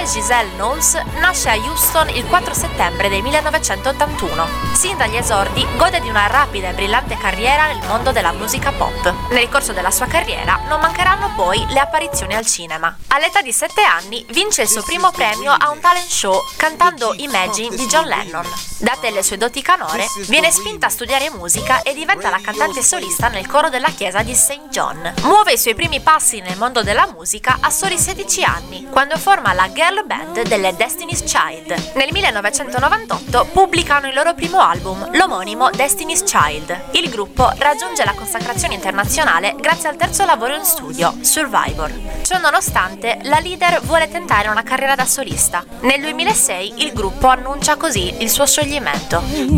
Giselle Knowles nasce a Houston il 4 settembre del 1981. Sin dagli esordi gode di una rapida e brillante carriera nel mondo della musica pop. Nel corso della sua carriera non mancheranno poi le apparizioni al cinema. All'età di 7 anni vince il suo primo premio a un talent show cantando Imagine di John Lennon. Date le sue doti canore, viene spinta a studiare musica e diventa la cantante solista nel coro della chiesa di St. John. Muove i suoi primi passi nel mondo della musica a soli 16 anni, quando forma la girl band delle Destiny's Child. Nel 1998 pubblicano il loro primo album, l'omonimo Destiny's Child. Il gruppo raggiunge la consacrazione internazionale grazie al terzo lavoro in studio, Survivor. Ciò nonostante, la leader vuole tentare una carriera da solista. Nel 2006 il gruppo annuncia così il suo scioglimento.